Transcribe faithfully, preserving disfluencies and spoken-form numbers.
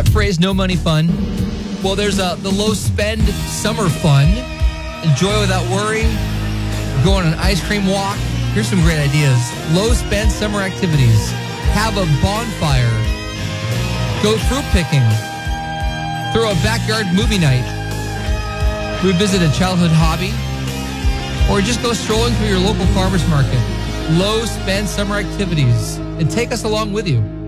that phrase, no money fun? Well, there's a, the low spend summer fun. Enjoy without worry. Go on an ice cream walk. Here's some great ideas. Low spend summer activities. Have a bonfire. Go fruit picking. Throw a backyard movie night. Revisit a childhood hobby. Or just go strolling through your local farmer's market. Low spend summer activities. And take us along with you.